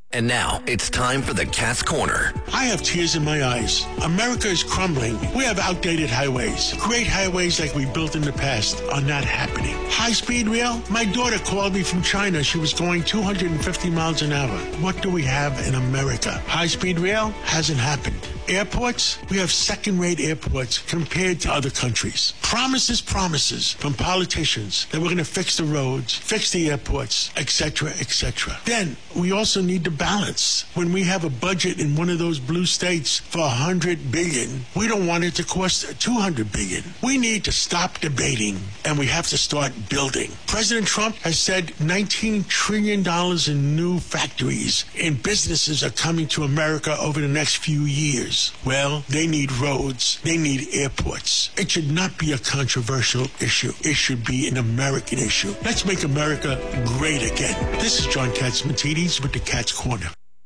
And now, it's time for the Cat's Corner. I have tears in my eyes. America is crumbling. We have outdated highways. Great highways like we built in the past are not happening. High-speed rail? My daughter called me from China. She was going 250 miles an hour. What do we have in America? High-speed rail hasn't happened. Airports? We have second-rate airports compared to other countries. Promises from politicians that we're going to fix the roads, fix the airports, etc., etc. Then we also need to balance. When we have a budget in one of those blue states for $100 billion, we don't want it to cost $200 billion. We need to stop debating, and we have to start building. President Trump has said $19 trillion in new factories and businesses are coming to America over the next few years. Well, they need roads. They need airports. It should not be a controversial issue. It should be an American issue. Let's make America great again. This is John Catsimatidis with the Cat's Corner.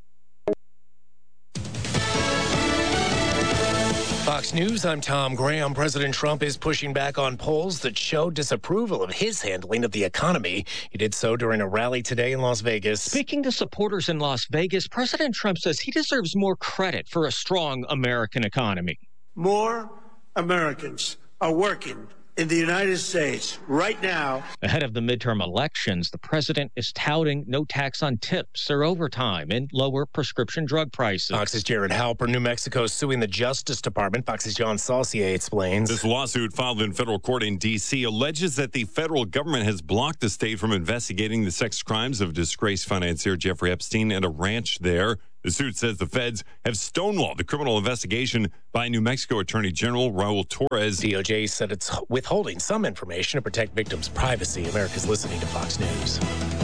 Fox News, I'm Tom Graham. President Trump is pushing back on polls that show disapproval of his handling of the economy. He did so during a rally today in Las Vegas. Speaking to supporters in Las Vegas, President Trump says he deserves more credit for a strong American economy. More Americans are working in the United States right now. Ahead of the midterm elections, the president is touting no tax on tips or overtime and lower prescription drug prices. Fox's Jared Halper. New Mexico is suing the Justice Department. Fox's John Saucier explains. This lawsuit filed in federal court in D.C. alleges that the federal government has blocked the state from investigating the sex crimes of disgraced financier Jeffrey Epstein at a ranch there. The suit says the feds have stonewalled the criminal investigation by New Mexico Attorney General Raul Torres. DOJ said it's withholding some information to protect victims' privacy. America's listening to Fox News.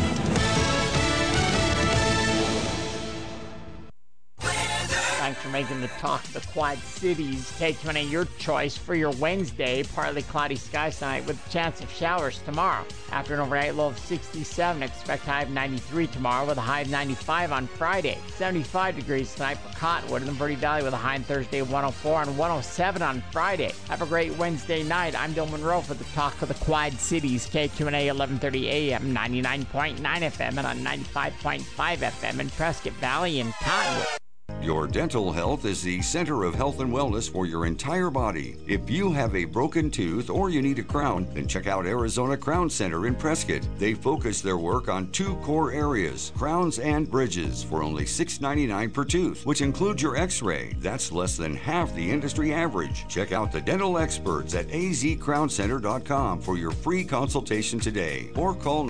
Thanks for making the talk of the Quad Cities. KQNA, your choice for your Wednesday. Partly cloudy skies tonight with a chance of showers tomorrow. After an overnight low of 67, expect high of 93 tomorrow with a high of 95 on Friday. 75 degrees tonight for Cottonwood in the Verde Valley with a high on Thursday of 104 and 107 on Friday. Have a great Wednesday night. I'm Bill Monroe for the talk of the Quad Cities. KQNA 1130 AM, 99.9 FM, and on 95.5 FM in Prescott Valley and Cottonwood. Your dental health is the center of health and wellness for your entire body. If you have a broken tooth or you need a crown, then check out Arizona Crown Center in Prescott. They focus their work on two core areas, crowns and bridges, for only $6.99 per tooth, which includes your x-ray. That's less than half the industry average. Check out the dental experts at azcrowncenter.com for your free consultation today, or call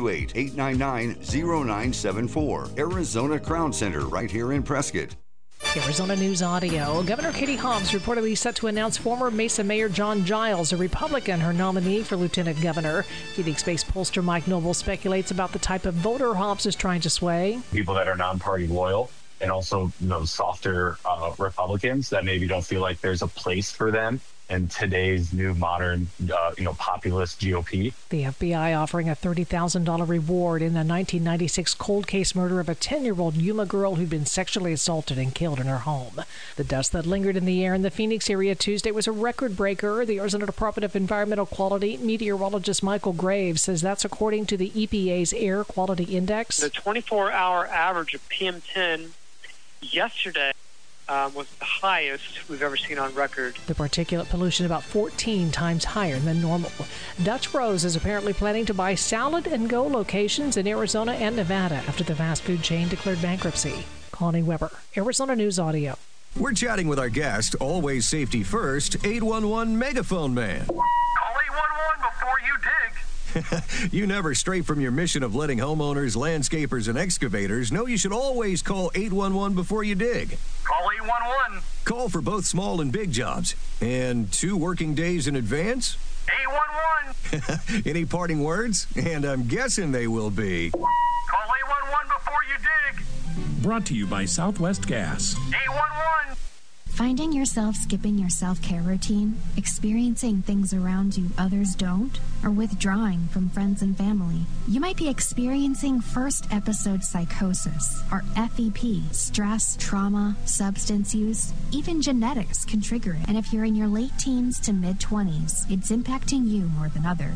928-899-0974. Arizona Crown Center right here in Prescott. Arizona News Audio. Governor Katie Hobbs reportedly set to announce former Mesa Mayor John Giles, a Republican, her nominee for lieutenant governor. Phoenix-based pollster Mike Noble speculates about the type of voter Hobbs is trying to sway. People that are non-party loyal, and also those softer Republicans that maybe don't feel like there's a place for them in today's new modern, populist GOP. The FBI offering a $30,000 reward in the 1996 cold case murder of a 10-year-old Yuma girl who'd been sexually assaulted and killed in her home. The dust that lingered in the air in the Phoenix area Tuesday was a record breaker. The Arizona Department of Environmental Quality meteorologist Michael Graves says that's according to the EPA's Air Quality Index. The 24-hour average of PM10 yesterday was the highest we've ever seen on record. The particulate pollution about 14 times higher than normal. Dutch Bros is apparently planning to buy Salad and Go locations in Arizona and Nevada after the fast food chain declared bankruptcy. Connie Weber, Arizona News Audio. We're chatting with our guest, always safety first, 811 Megaphone Man. Call 811 before you dig. You never stray from your mission of letting homeowners, landscapers, and excavators know you should always call 811 before you dig. Call 811. Call for both small and big jobs. And 2 working days in advance? 811. Any parting words? And I'm guessing they will be. Call 811 before you dig. Brought to you by Southwest Gas. 811. Finding yourself skipping your self-care routine, experiencing things around you others don't, or withdrawing from friends and family. You might be experiencing first episode psychosis, or FEP. Stress, trauma, substance use, even genetics can trigger it. And if you're in your late teens to mid-20s, it's impacting you more than others.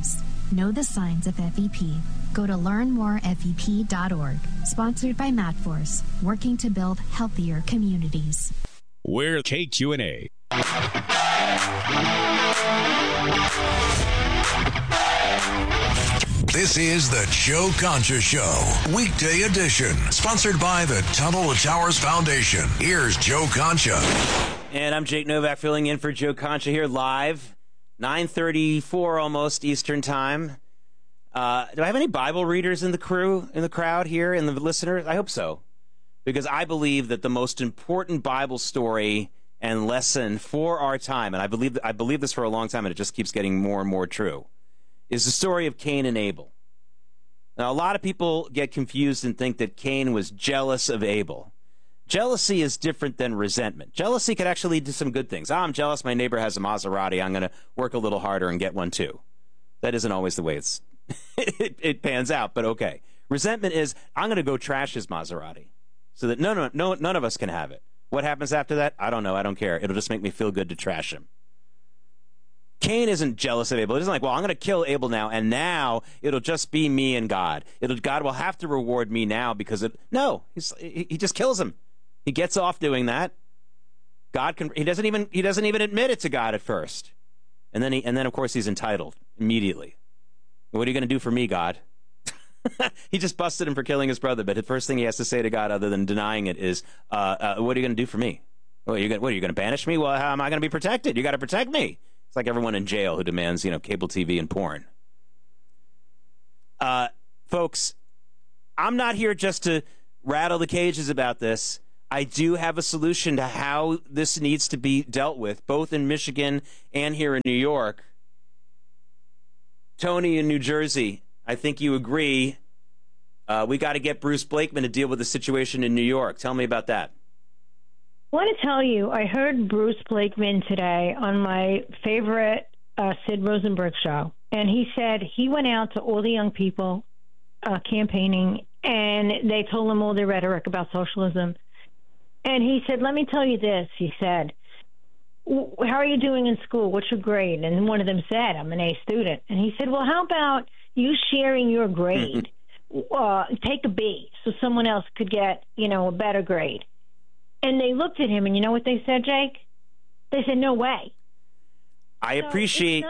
Know the signs of FEP. Go to learnmorefep.org. Sponsored by MadForce, working to build healthier communities. We're KQNA. This is the Joe Concha Show, weekday edition, sponsored by the Tunnel to Towers Foundation. Here's Joe Concha. And I'm Jake Novak filling in for Joe Concha here live, 9:34 almost Eastern time. Do I have any Bible readers in the crowd here, in the listeners? I hope so, because I believe that the most important Bible story and lesson for our time, and I believe this for a long time, and it just keeps getting more and more true, is the story of Cain and Abel. Now, a lot of people get confused and think that Cain was jealous of Abel. Jealousy is different than resentment. Jealousy could actually lead to some good things. I'm jealous my neighbor has a Maserati. I'm going to work a little harder and get one too. That isn't always the way it pans out, but okay. Resentment is, I'm going to go trash his Maserati so that none of us can have it. What happens after that? I don't know. I don't care. It'll just make me feel good to trash him. Cain isn't jealous of Abel. It isn't like, well, I'm going to kill Abel now, and now it'll just be me and God. God will have to reward me now because he just kills him. He gets off doing that. He doesn't even admit it to God at first, and then of course he's entitled immediately. What are you going to do for me, God? He just busted him for killing his brother, but the first thing he has to say to God, other than denying it, is, "What are you going to do for me? What are you going to banish me? Well, how am I going to be protected? You got to protect me." It's like everyone in jail who demands, cable TV and porn. Folks, I'm not here just to rattle the cages about this. I do have a solution to how this needs to be dealt with, both in Michigan and here in New York. Tony in New Jersey, I think you agree. We got to get Bruce Blakeman to deal with the situation in New York. Tell me about that. I want to tell you, I heard Bruce Blakeman today on my favorite Sid Rosenberg show, and he said he went out to all the young people campaigning, and they told him all their rhetoric about socialism. And he said, let me tell you this, he said, how are you doing in school? What's your grade? And one of them said, I'm an A student. And he said, well, how about you sharing your grade? Take a B so someone else could get, a better grade. And they looked at him, and you know what they said, Jake? They said, no way. I appreciate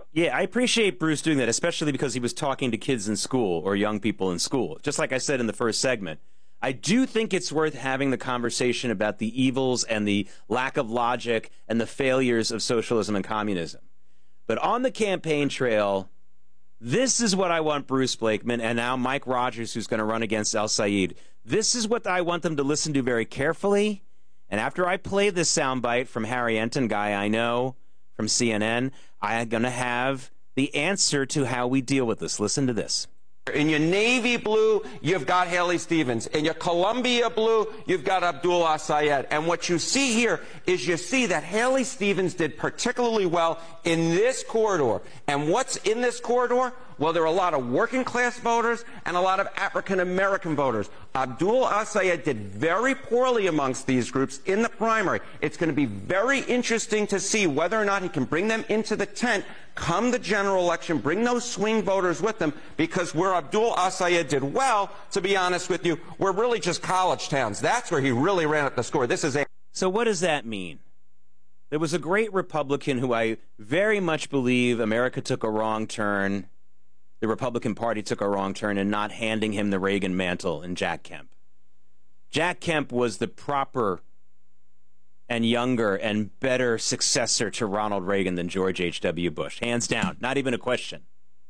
Bruce doing that, especially because he was talking to kids in school or young people in school. Just like I said in the first segment, I do think it's worth having the conversation about the evils and the lack of logic and the failures of socialism and communism. But on the campaign trail, this is what I want Bruce Blakeman and now Mike Rogers, who's going to run against El Sayed. This is what I want them to listen to very carefully. And after I play this soundbite from Harry Enton, guy I know from CNN, I am going to have the answer to how we deal with this. Listen to this. In your navy blue, you've got Haley Stevens. In your Columbia blue, you've got Abdul Assayed. And what you see here is you see that Haley Stevens did particularly well in this corridor. And what's in this corridor? Well, there are a lot of working class voters and a lot of African American voters. Abdul Assayed did very poorly amongst these groups in the primary. It's going to be very interesting to see whether or not he can bring them into the tent come the general election, bring those swing voters with them, because where Abdul Assayed did well, to be honest with you, we're really just college towns. That's where he really ran up the score. So what does that mean? There was a great Republican who I very much believe America took a wrong turn. The Republican Party took a wrong turn in not handing him the Reagan mantle in Jack Kemp. Jack Kemp was the proper and younger and better successor to Ronald Reagan than George H.W. Bush. Hands down, not even a question.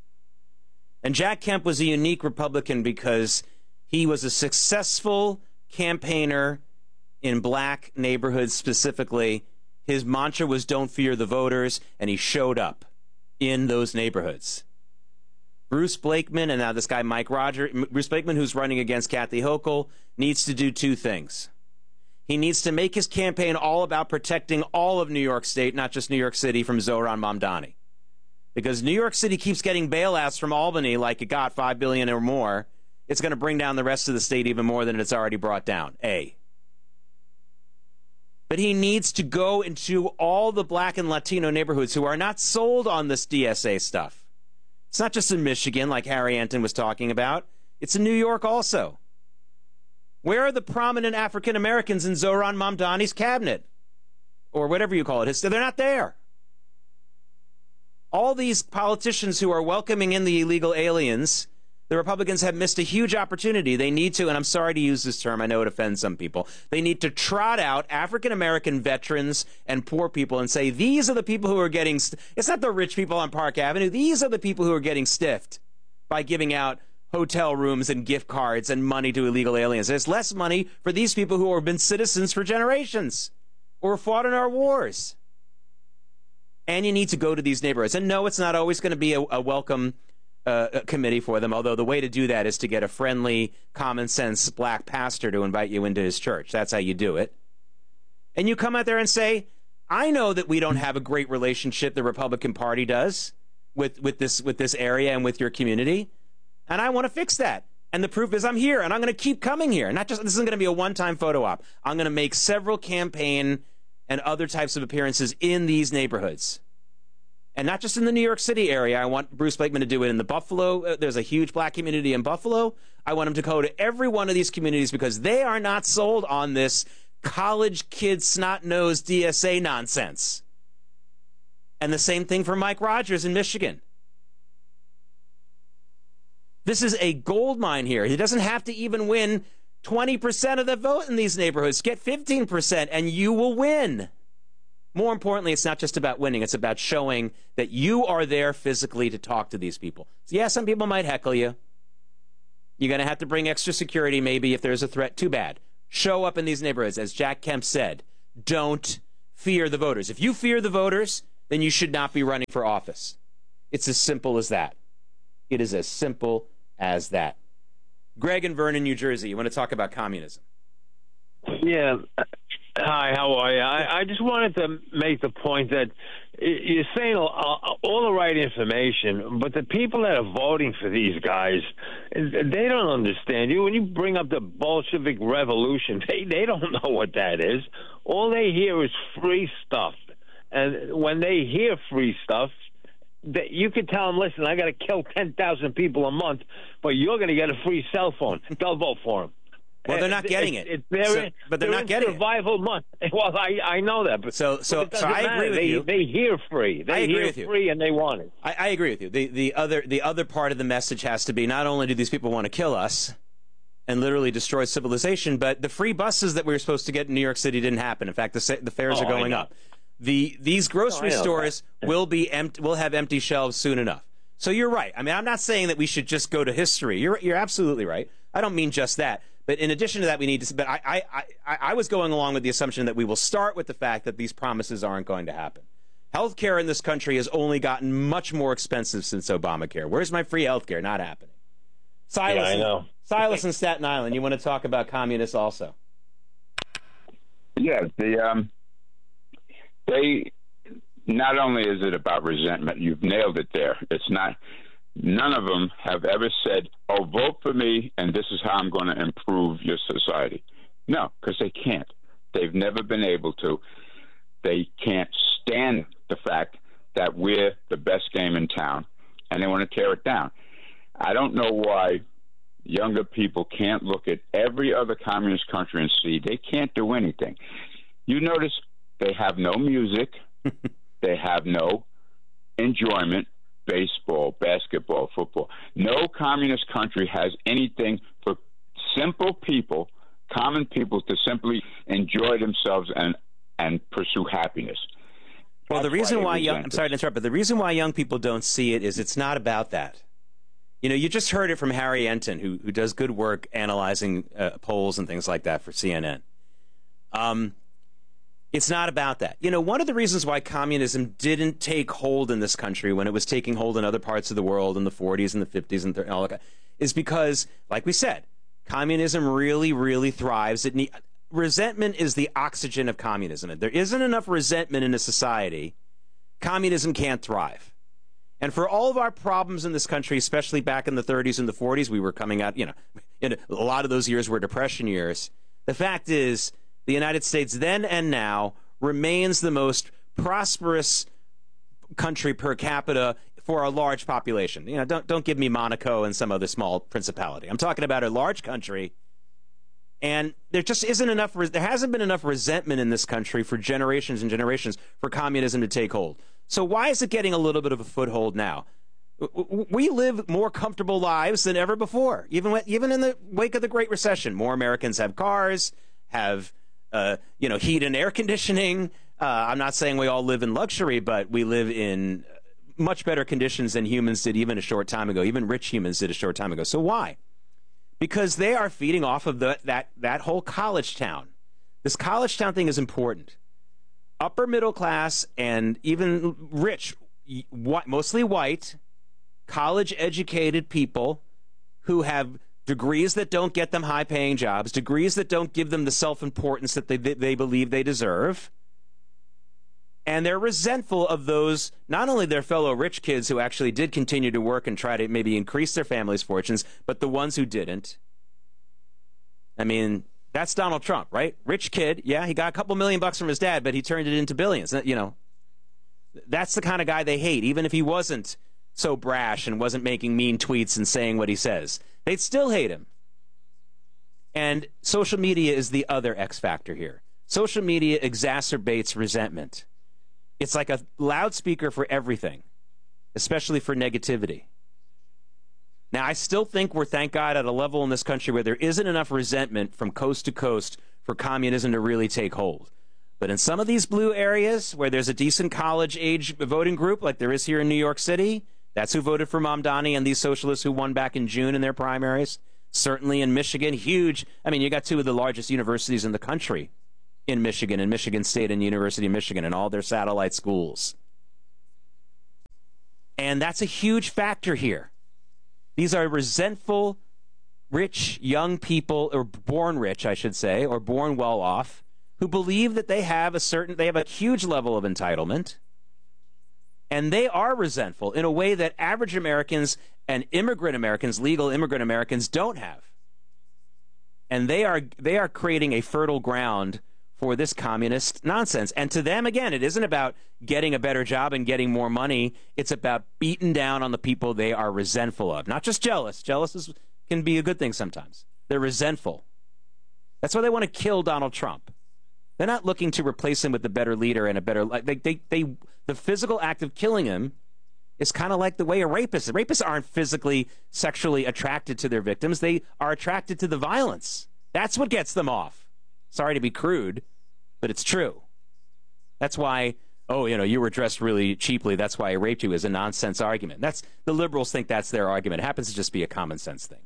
And Jack Kemp was a unique Republican because he was a successful campaigner in black neighborhoods specifically. His mantra was don't fear the voters, and he showed up in those neighborhoods. Bruce Blakeman and now this guy Mike Rogers, Bruce Blakeman, who's running against Kathy Hochul, needs to do two things. He needs to make his campaign all about protecting all of New York State, not just New York City, from Zohran Mamdani. Because New York City keeps getting bailouts from Albany like it got $5 billion or more. It's going to bring down the rest of the state even more than it's already brought down. But he needs to go into all the black and Latino neighborhoods who are not sold on this DSA stuff. It's not just in Michigan, like Harry Enton was talking about. It's in New York also. Where are the prominent African Americans in Zohran Mamdani's cabinet? Or whatever you call it. They're not there. All these politicians who are welcoming in the illegal aliens, the Republicans have missed a huge opportunity. They need to, and I'm sorry to use this term, I know it offends some people, they need to trot out African-American veterans and poor people and say, these are the people who are getting, it's not the rich people on Park Avenue, these are the people who are getting stiffed by giving out hotel rooms and gift cards and money to illegal aliens. There's less money for these people who have been citizens for generations or fought in our wars. And you need to go to these neighborhoods. And no, it's not always going to be a welcome committee for them, although the way to do that is to get a friendly, common-sense black pastor to invite you into his church. That's how you do it. And you come out there and say, I know that we don't have a great relationship, the Republican Party does, with this area and with your community, and I want to fix that. And the proof is I'm here, and I'm going to keep coming here. Not just this isn't going to be a one-time photo op. I'm going to make several campaign and other types of appearances in these neighborhoods. And not just in the New York City area. I want Bruce Blakeman to do it in the Buffalo. There's a huge black community in Buffalo. I want him to go to every one of these communities because they are not sold on this college kid snot-nosed DSA nonsense. And the same thing for Mike Rogers in Michigan. This is a gold mine here. He doesn't have to even win 20% of the vote in these neighborhoods. Get 15% and you will win. More importantly, it's not just about winning. It's about showing that you are there physically to talk to these people. So yeah, some people might heckle you. You're going to have to bring extra security maybe if there's a threat. Too bad. Show up in these neighborhoods. As Jack Kemp said, don't fear the voters. If you fear the voters, then you should not be running for office. It's as simple as that. It is as simple as that. Greg in Vernon, New Jersey, you want to talk about communism? Yeah. Hi, how are you? I just wanted to make the point that you're saying all the right information, but the people that are voting for these guys, they don't understand you. When you bring up the Bolshevik Revolution, they don't know what that is. All they hear is free stuff. And when they hear free stuff, you could tell them, listen, I got to kill 10,000 people a month, but you're going to get a free cell phone. They'll vote for them. Well, they're not getting it. But they're not getting survival month. Well, I know that. But so I agree with you. They hear free. They hear free, and they want it. I agree with you. The other part of the message has to be not only do these people want to kill us and literally destroy civilization, but the free buses that we were supposed to get in New York City didn't happen. In fact, the fares are going up. These grocery stores will have empty shelves soon enough. So you're right. I mean, I'm not saying that we should just go to history. You're absolutely right. I don't mean just that. But in addition to that, we need to. But I was going along with the assumption that we will start with the fact that these promises aren't going to happen. Healthcare in this country has only gotten much more expensive since Obamacare. Where's my free healthcare? Not happening. Silas, I know. Silas in Staten Island. You want to talk about communists also? Yeah, they not only is it about resentment. You've nailed it there. It's not. None of them have ever said, oh, vote for me, and this is how I'm going to improve your society. No, because they can't. They've never been able to. They can't stand the fact that we're the best game in town, and they want to tear it down. I don't know why younger people can't look at every other communist country and see they can't do anything. You notice they have no music. They have no enjoyment. Baseball, basketball, football. No communist country has anything for simple people, common people, to simply enjoy themselves and pursue happiness. Well, the reason why I'm sorry to interrupt, but the reason why young people don't see it is it's not about that. You know, you just heard it from Harry Enton, who does good work analyzing polls and things like that for CNN. It's not about that. You know, one of the reasons why communism didn't take hold in this country when it was taking hold in other parts of the world in the 40s and the 50s and all that is because, like we said, communism really, really thrives. Resentment is the oxygen of communism. If there isn't enough resentment in a society, communism can't thrive. And for all of our problems in this country, especially back in the 30s and the 40s, we were coming out, in a lot of those years were Depression years. The fact is, the United States then and now remains the most prosperous country per capita for a large population. You know, don't give me Monaco and some other small principality. I'm talking about a large country. And there just isn't enough, there hasn't been enough resentment in this country for generations and generations for communism to take hold. So why is it getting a little bit of a foothold now? We live more comfortable lives than ever before, even in the wake of the Great Recession. More Americans have cars, have heat and air conditioning. I'm not saying we all live in luxury, but we live in much better conditions than humans did even a short time ago. Even rich humans did a short time ago. So why? Because they are feeding off of that whole college town. This college town thing is important. Upper middle class and even rich, mostly white, college-educated people who have degrees that don't get them high-paying jobs, degrees that don't give them the self-importance that they believe they deserve. And they're resentful of those, not only their fellow rich kids who actually did continue to work and try to maybe increase their family's fortunes, but the ones who didn't. I mean, that's Donald Trump, right? Rich kid, yeah, he got a couple $1 million from his dad, but he turned it into billions. You know, that's the kind of guy they hate, even if he wasn't so brash and wasn't making mean tweets and saying what he says. They'd still hate him. And social media is the other X factor here. Social media exacerbates resentment. It's like a loudspeaker for everything, especially for negativity. Now, I still think we're, thank God, at a level in this country where there isn't enough resentment from coast to coast for communism to really take hold. But in some of these blue areas where there's a decent college-age voting group, like there is here in New York City, that's who voted for Mamdani and these socialists who won back in June in their primaries. Certainly in Michigan, huge. I mean, you got two of the largest universities in the country in Michigan State and University of Michigan and all their satellite schools. And that's a huge factor here. These are resentful, rich, young people, or born rich, I should say, or born well off, who believe that they have a huge level of entitlement. And they are resentful in a way that average Americans and immigrant Americans, legal immigrant Americans, don't have. And they are creating a fertile ground for this communist nonsense. And to them, again, it isn't about getting a better job and getting more money. It's about beating down on the people they are resentful of. Not just jealous. Jealous can be a good thing sometimes. They're resentful. That's why they want to kill Donald Trump. They're not looking to replace him with a better leader and a better... the physical act of killing him is kind of like the way a rapist... Rapists aren't physically, sexually attracted to their victims. They are attracted to the violence. That's what gets them off. Sorry to be crude, but it's true. That's why, you were dressed really cheaply, that's why I raped you, is a nonsense argument. The liberals think that's their argument. It happens to just be a common sense thing.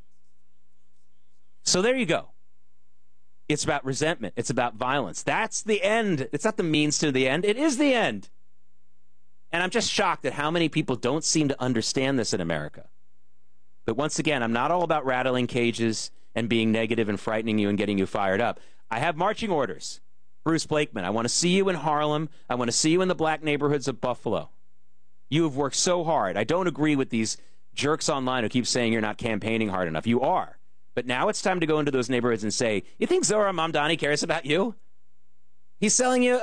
So there you go. It's about resentment. It's about violence. That's the end. It's not the means to the end. It is the end. And I'm just shocked at how many people don't seem to understand this in America. But once again, I'm not all about rattling cages and being negative and frightening you and getting you fired up. I have marching orders. Bruce Blakeman, I want to see you in Harlem. I want to see you in the black neighborhoods of Buffalo. You have worked so hard. I don't agree with these jerks online who keep saying you're not campaigning hard enough. You are. But now it's time to go into those neighborhoods and say, you think Zohran Mamdani cares about you? He's selling you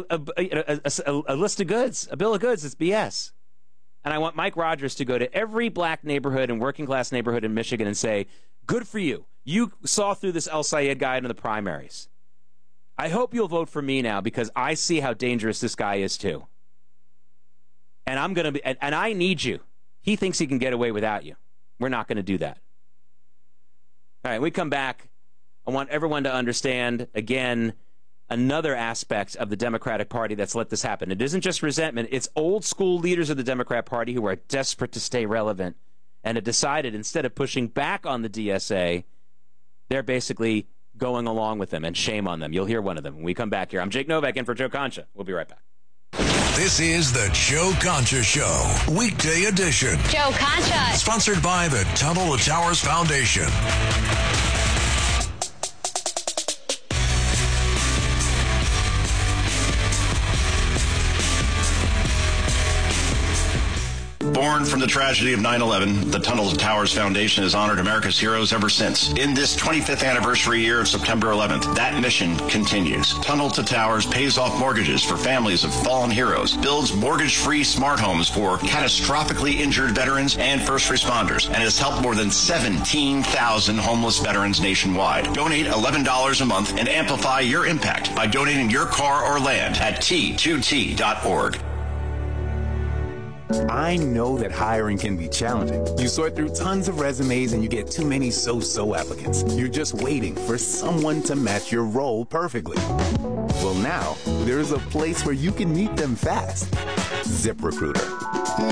a list of goods, a bill of goods. It's BS. And I want Mike Rogers to go to every black neighborhood and working class neighborhood in Michigan and say, good for you. You saw through this El Sayed guy into the primaries. I hope you'll vote for me now because I see how dangerous this guy is too. And I need you. He thinks he can get away without you. We're not going to do that. All right, when we come back, I want everyone to understand, again, another aspect of the Democratic Party that's let this happen. It isn't just resentment. It's old school leaders of the Democrat Party who are desperate to stay relevant and have decided instead of pushing back on the DSA, they're basically going along with them, and shame on them. You'll hear one of them when we come back here. I'm Jake Novak in for Joe Concha. We'll be right back. This is the Joe Concha Show, weekday edition. Joe Concha. Sponsored by the Tunnel to Towers Foundation. Born Born from the tragedy of 9/11, the Tunnel to Towers Foundation has honored America's heroes ever since. In this 25th anniversary year of September 11th, that mission continues. Tunnel to Towers pays off mortgages for families of fallen heroes, builds mortgage-free smart homes for catastrophically injured veterans and first responders, and has helped more than 17,000 homeless veterans nationwide. Donate $11 a month and amplify your impact by donating your car or land at T2T.org. I know that hiring can be challenging. You sort through tons of resumes and you get too many so-so applicants. You're just waiting for someone to match your role perfectly. Well, now there's a place where you can meet them fast. ZipRecruiter.